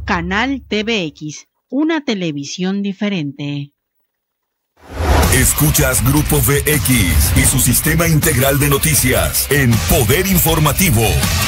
Canal TVX, una televisión diferente. Escuchas Grupo VX y su sistema integral de noticias en Poder Informativo.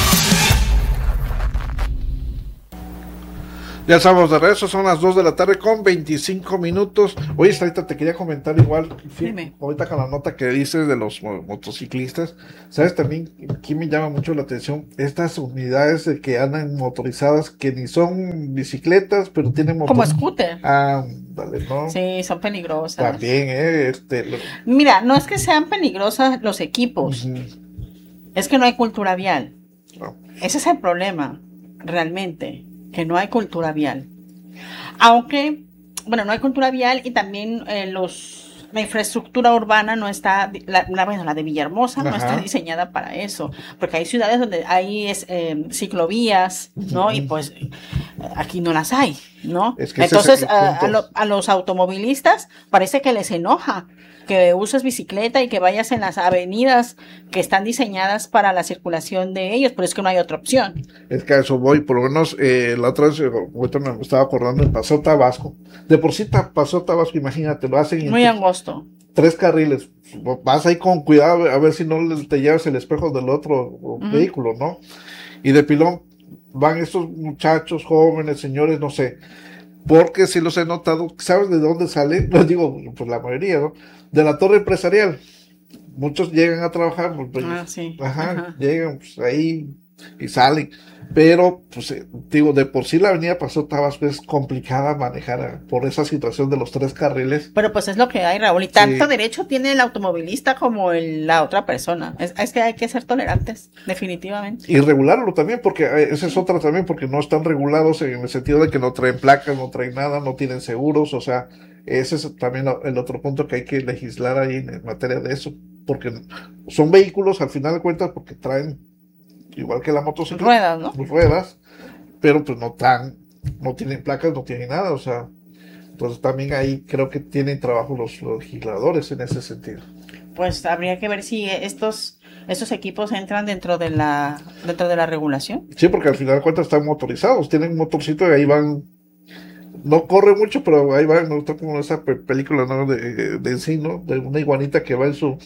Ya estamos de regreso, son las 2 de la tarde con 25 minutos. Oye, ahorita te quería comentar igual, ahorita con la nota que dices de los motociclistas. ¿Sabes también aquí me llama mucho la atención? Estas unidades que andan motorizadas que ni son bicicletas, pero tienen como scooter. Dale, ¿no? Sí, son peligrosas. También, Mira, no es que sean peligrosas los equipos, es que no hay cultura vial. No. Ese es el problema, realmente. Que no hay cultura vial. Aunque, bueno, no hay cultura vial y también la infraestructura urbana no está, la de Villahermosa no está diseñada para eso, porque hay ciudades donde hay ciclovías, ¿no? Y pues aquí no las hay, ¿no? Es que entonces a los automovilistas parece que les enoja que uses bicicleta y que vayas en las avenidas que están diseñadas para la circulación de ellos, pero es que no hay otra opción. Es que a eso voy, por lo menos la otra vez, ahorita me estaba acordando, en Paso Tabasco, de por sí Paso Tabasco, imagínate, lo hacen muy angosto. 3 carriles, vas ahí con cuidado a ver si no te llevas el espejo del otro vehículo, ¿no? Y de pilón van estos muchachos, jóvenes, señores, no sé, porque sí los he notado, ¿sabes de dónde salen? Les digo, pues la mayoría, ¿no? De la torre empresarial. Muchos llegan a trabajar, pues, llegan pues, ahí y salen. Pero, pues, digo, de por sí la avenida Paso Tabasco es complicada manejar por esa situación de los 3 carriles. Pero pues es lo que hay, Raúl, y tanto derecho tiene el automovilista como la otra persona. Es que hay que ser tolerantes, definitivamente. Y regularlo también, porque esa es otra también, porque no están regulados en el sentido de que no traen placas, no traen nada, no tienen seguros, o sea, ese es también el otro punto que hay que legislar ahí en materia de eso, porque son vehículos al final de cuentas porque traen igual que la motocicleta, ruedas, ¿no? Ruedas, pero pues no tienen placas, no tienen nada, o sea, entonces también ahí creo que tienen trabajo los legisladores en ese sentido. Pues habría que ver si estos equipos entran dentro de la regulación. Sí, porque al final de cuentas están motorizados, tienen un motorcito y ahí van. No corre mucho, pero ahí va, me gusta como esa película, ¿no? De sí, ¿no? De una iguanita que va en su...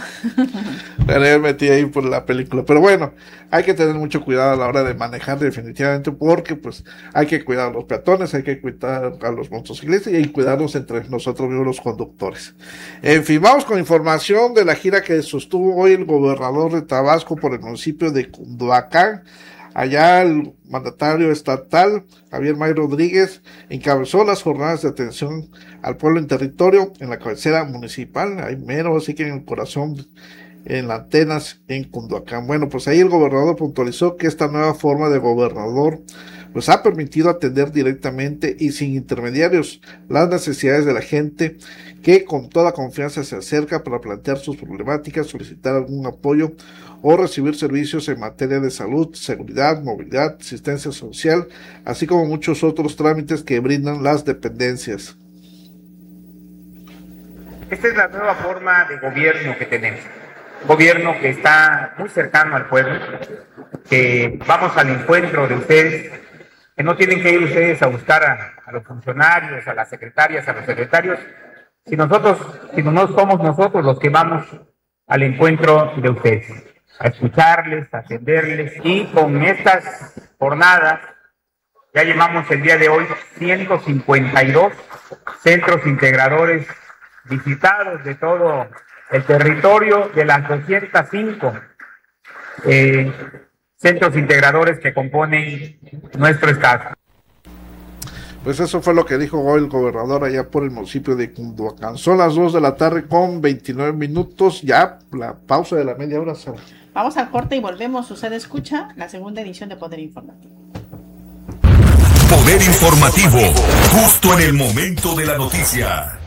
Me metí ahí por la película. Pero bueno, hay que tener mucho cuidado a la hora de manejar definitivamente, porque pues hay que cuidar a los peatones, hay que cuidar a los motociclistas y hay que cuidarnos entre nosotros mismos los conductores. En fin, vamos con información de la gira que sostuvo hoy el gobernador de Tabasco por el municipio de Cunduacán. Allá el mandatario estatal, Javier May Rodríguez, encabezó las jornadas de atención al pueblo en territorio en la cabecera municipal, ahí mero, así que en el corazón, en las antenas, en Cunduacán. Bueno, pues ahí el gobernador puntualizó que esta nueva forma de gobernador pues ha permitido atender directamente y sin intermediarios las necesidades de la gente que con toda confianza se acerca para plantear sus problemáticas, solicitar algún apoyo o recibir servicios en materia de salud, seguridad, movilidad, asistencia social, así como muchos otros trámites que brindan las dependencias. Esta es la nueva forma de gobierno que tenemos. Gobierno que está muy cercano al pueblo, que vamos al encuentro de ustedes, que no tienen que ir ustedes a buscar a los funcionarios, a las secretarias, a los secretarios, si no somos nosotros los que vamos al encuentro de ustedes, a escucharles, a atenderles, y con estas jornadas ya llevamos el día de hoy 152 centros integradores visitados de todo el territorio de las 205 centros integradores que componen nuestro estado. Pues eso fue lo que dijo hoy el gobernador allá por el municipio de Cunduacán. Son las 2 de la tarde con 29 minutos, ya la pausa de la media hora. Sara. Vamos al corte y volvemos. Usted escucha la segunda edición de Poder Informativo. Poder Informativo, justo en el momento de la noticia.